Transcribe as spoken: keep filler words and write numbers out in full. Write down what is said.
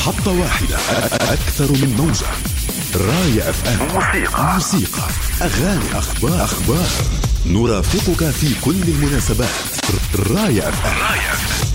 محطة واحدة، أكثر من موجة. راية أف أم. موسيقى موسيقى أغاني، أخبار أخبار نرافقك في كل المناسبات. راية أف أم.